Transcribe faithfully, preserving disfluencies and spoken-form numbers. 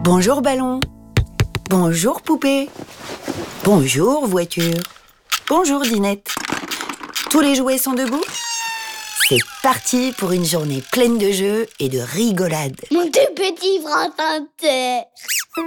Bonjour ballon. Bonjour poupée. Bonjour voiture. Bonjour dinette. Tous les jouets sont debout? C'est parti pour une journée pleine de jeux et de rigolade. Mon tout petit frère.